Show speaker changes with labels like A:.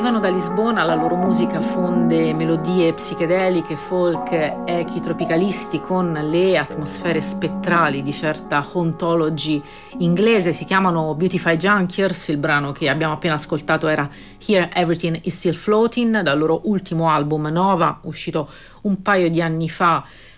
A: Arrivano da Lisbona, la loro musica fonde melodie psichedeliche, folk, echi tropicalisti con le atmosfere spettrali di certa hauntology inglese. Si chiamano Beautify Junkiers. Il brano che abbiamo appena ascoltato era Here Everything is Still Floating, dal loro ultimo album Nova, uscito un paio di anni fa.